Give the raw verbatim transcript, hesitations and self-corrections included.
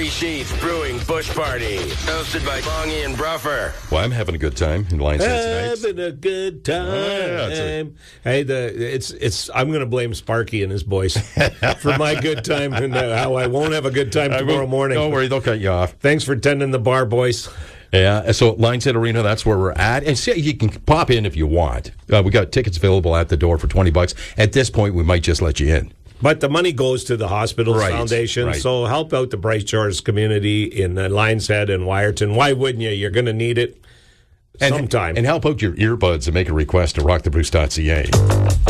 Sheets Brewing Bush Party, hosted by Bongie and Bruffer. Well, I'm having a good time in Lions Head tonight. Having a good time. Oh, yeah, a... Hey, the it's it's. I'm going to blame Sparky and his boys for my good time and uh, how I won't have a good time tomorrow morning. Don't worry, they'll cut you off. Thanks for tending the bar, boys. Yeah, so Lions Head Arena, that's where we're at. And see, you can pop in if you want. Uh, we got tickets available at the door for twenty bucks. At this point, we might just let you in. But the money goes to the Hospitals right, Foundation, right. so help out the Bryce Shores community in uh, Lions Head and Wyerton. Why wouldn't you? You're going to need it and, sometime. And help out your earbuds and make a request to rock the bruce dot c a.